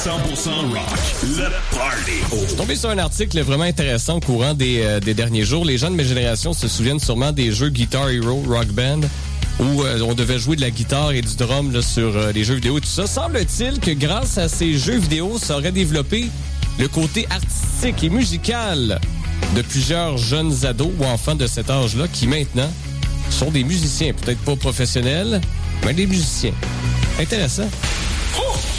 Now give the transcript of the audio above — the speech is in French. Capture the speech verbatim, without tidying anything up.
cent pour cent rock, le party. Je suis tombé sur un article vraiment intéressant au courant des, euh, des derniers jours. Les gens de ma génération se souviennent sûrement des jeux Guitar Hero, Rock Band, où euh, on devait jouer de la guitare et du drum là, sur euh, les jeux vidéo et tout ça. Semble-t-il que grâce à ces jeux vidéo, ça aurait développé le côté artistique et musical de plusieurs jeunes ados ou enfants de cet âge-là qui maintenant sont des musiciens. Peut-être pas professionnels, mais des musiciens. Intéressant.